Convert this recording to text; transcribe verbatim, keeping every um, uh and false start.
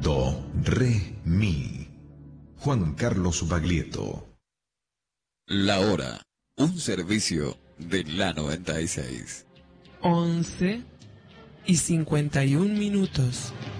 Do, re, mi. Juan Carlos Baglietto. La hora, un servicio de la noventa y seis. Once y cincuenta y un minutos.